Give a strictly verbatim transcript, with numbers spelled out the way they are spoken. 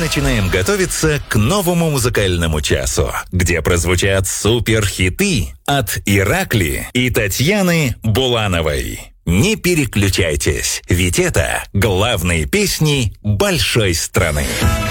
начинаем готовиться к новому музыкальному часу, где прозвучат суперхиты от Иракли и Татьяны Булановой. Не переключайтесь, ведь это главные песни большой страны.